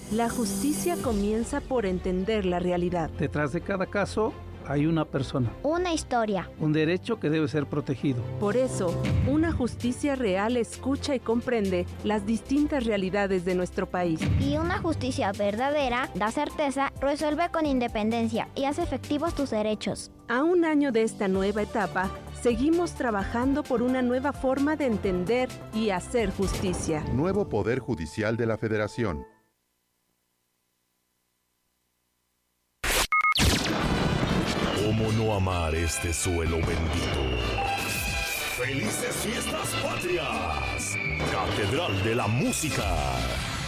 La justicia comienza por entender la realidad. Detrás de cada caso hay una persona. Una historia. Un derecho que debe ser protegido. Por eso, una justicia real escucha y comprende las distintas realidades de nuestro país. Y una justicia verdadera da certeza, resuelve con independencia y hace efectivos tus derechos. A un año de esta nueva etapa, seguimos trabajando por una nueva forma de entender y hacer justicia. Nuevo Poder Judicial de la Federación. ¿Cómo no amar este suelo bendito? ¡Felices Fiestas Patrias! Catedral de la Música.